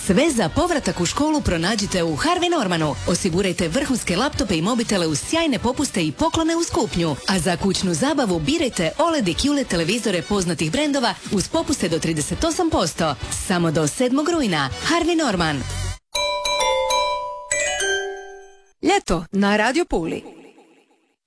Sve za povratak u školu pronađite u Harvey Normanu. Osigurajte vrhunske laptope i mobitele uz sjajne popuste i poklone uz kupnju. A za kućnu zabavu birajte OLED i QLED televizore poznatih brendova uz popuste do 38%. Samo do 7. rujna. Harvey Norman. Ljeto na Radio Puli.